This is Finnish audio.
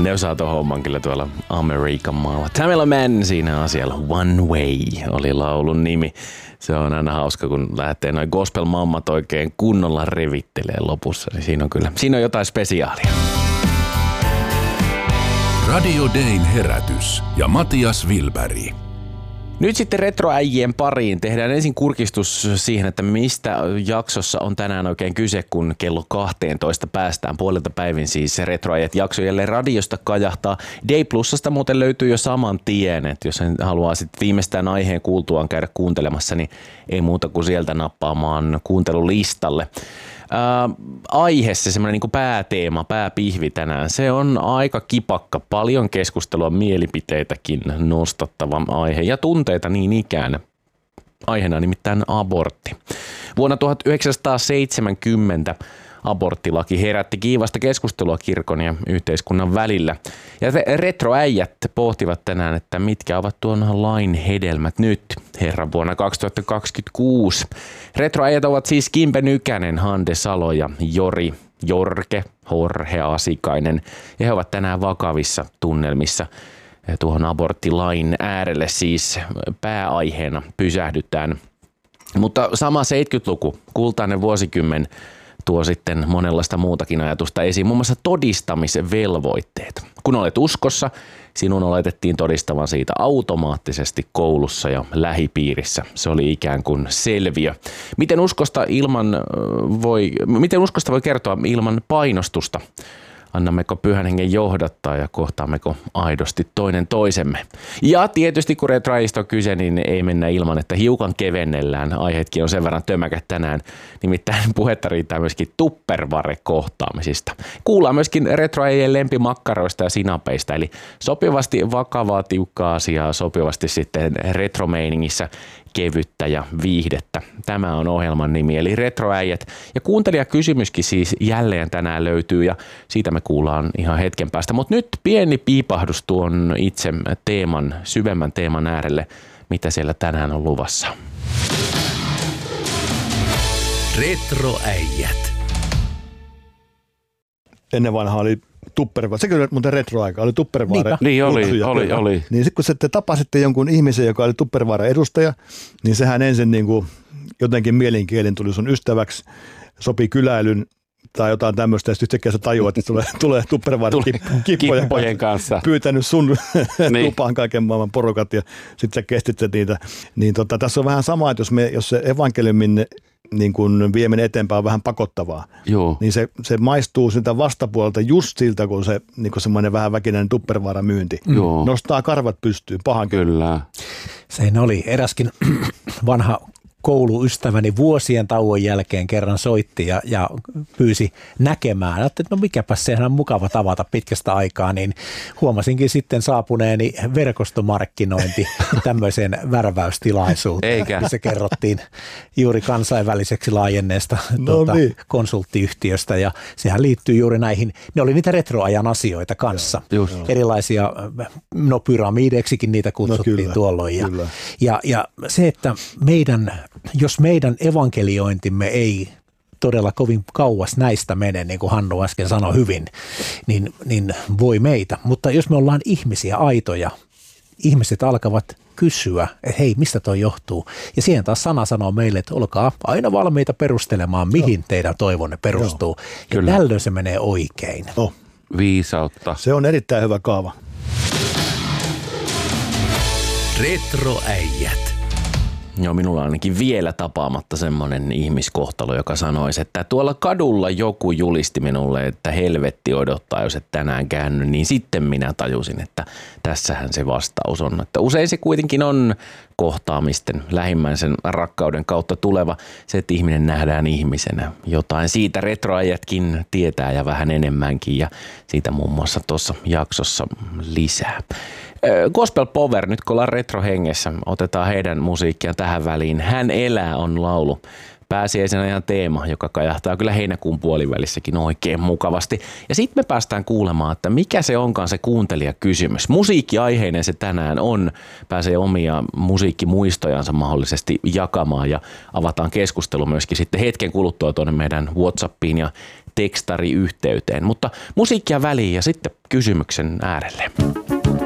Ne osaa tuon homman kyllä tuolla Amerikan maalla. Tamela Mann siinä asialla. One Way oli laulun nimi. Se on aina hauska, kun lähtee noin gospel-mammat oikein kunnolla revittelee lopussa. Niin siinä on jotain spesiaalia. Radio Dayn herätys ja Matias Wilberg. Nyt sitten retroäijien pariin tehdään ensin kurkistus siihen, että mistä jaksossa on tänään oikein kyse, kun kello 12 päästään puolelta päivin siis retroäijät jakso jälleen radiosta kajahtaa. Day Plusasta muuten löytyy jo saman tien, että jos haluaa sitten viimeistään aiheen kuultuaan käydä kuuntelemassa, niin ei muuta kuin sieltä nappaamaan kuuntelulistalle. Aihe, se semmoinen niin pääteema, pääpihvi tänään, se on aika kipakka, paljon keskustelua, mielipiteitäkin nostattava aihe ja tunteita niin ikään. Aiheena nimittäin abortti. Vuonna 1970 aborttilaki herätti kiivasta keskustelua kirkon ja yhteiskunnan välillä. Ja retroäijät pohtivat tänään, että mitkä ovat tuon lain hedelmät nyt, herran vuonna 2026. Retroäijät ovat siis Kimpe Nykänen, Hande Salo ja Jorge Asikainen. Ja he ovat tänään vakavissa tunnelmissa. Tuohon aborttilain äärelle siis pääaiheena pysähdytään. Mutta sama 70-luku, kultainen vuosikymmen, tuo sitten monenlaista muutakin ajatusta esiin, muun muassa todistamisvelvoitteet. Kun olet uskossa, sinun oletettiin todistavan siitä automaattisesti koulussa ja lähipiirissä. Se oli ikään kuin selviö. Miten uskosta voi kertoa ilman painostusta? Annammeko Pyhän Hengen johdattaa ja kohtaammeko aidosti toinen toisemme? Ja tietysti kun retroäijistä on kyse, niin ei mennä ilman, että hiukan kevennellään. Aiheetkin on sen verran tömäkät tänään. Nimittäin puhetta riittää myöskin tupperware-kohtaamisista. Kuullaan myöskin retroäijien lempimakkaroista ja sinapeista. Eli sopivasti vakavaa, tiukkaa asiaa, sopivasti sitten retromeiningissä kevyttä ja viihdettä. Tämä on ohjelman nimi, eli Retroäijät. Ja kuuntelijakysymyskin siis jälleen tänään löytyy, ja siitä me kuullaan ihan hetken päästä. Mutta nyt pieni piipahdus tuon itse teeman, syvemmän teeman äärelle, mitä siellä tänään on luvassa. Retroäijät. Ennen vanhaa oli Tupperware, sekin oli muuten retroaika, oli Tupperware. Niin oli. Niin sitten kun te tapasitte jonkun ihmisen, joka oli Tupperware edustaja, niin sehän ensin niin kuin jotenkin mielinkielin tuli sun ystäväksi, sopi kyläilyn tai jotain tämmöistä, ja sitten yhtäkkiä sä tajuat, että tulee Tupperware-kippojen kanssa pyytänyt sun niin tupaan kaiken maailman porukat, ja sitten sä kestitte niitä. Niin tässä on vähän sama, että jos se evankeliumin niin kun vieminen eteenpäin on vähän pakottavaa, joo, niin se maistuu siltä vastapuolelta just siltä, kun se niin semmoinen vähän väkinäinen Tupperware-myynti nostaa karvat pystyyn, pahan kyllä. Sehän oli eräskin vanha kouluystäväni vuosien tauon jälkeen kerran soitti ja pyysi näkemään. Ajattelin, että no mikäpäs sehän on mukava tavata pitkästä aikaa, niin huomasinkin sitten saapuneeni verkostomarkkinointi tämmöiseen värväystilaisuuteen. Se kerrottiin juuri kansainväliseksi laajenneesta konsulttiyhtiöstä, ja sehän liittyy juuri näihin, ne oli niitä retroajan asioita kanssa. Erilaisia, pyramideksikin niitä kutsuttiin tuolloin. Ja se, että jos meidän evankeliointimme ei todella kovin kauas näistä mene, niin kuin Hannu äsken sanoi hyvin, niin voi meitä. Mutta jos me ollaan ihmisiä aitoja, ihmiset alkavat kysyä, että hei, mistä toi johtuu? Ja siihen taas sana sanoo meille, että olkaa aina valmiita perustelemaan, mihin teidän toivonne perustuu. Ja tällöin se menee oikein. Viisautta. Se on erittäin hyvä kaava. Retroäijät. Joo, minulla on ainakin vielä tapaamatta semmoinen ihmiskohtalo, joka sanoisi, että tuolla kadulla joku julisti minulle, että helvetti odottaa, jos et tänään käänny, niin sitten minä tajusin, että tässähän se vastaus on. Että usein se kuitenkin on kohtaamisten, lähimmäisen rakkauden kautta tuleva, se, että ihminen nähdään ihmisenä. Jotain siitä retroäijätkin tietää ja vähän enemmänkin, ja siitä muun muassa tuossa jaksossa lisää. Gospel Power, nyt kun ollaan retrohengessä, otetaan heidän musiikkia tähän väliin. Hän elää on laulu. pääsiäisen ajan teema, joka kajahtaa kyllä heinäkuun puolivälissäkin oikein mukavasti. Ja sitten me päästään kuulemaan, että mikä se onkaan se kuuntelijakysymys. Musiikkiaiheinen se tänään on. Pääsee omia musiikkimuistojansa mahdollisesti jakamaan ja avataan keskustelu myöskin sitten hetken kuluttua tuonne meidän WhatsAppiin ja tekstari-yhteyteen. Mutta musiikkia väliin ja sitten kysymyksen äärelle.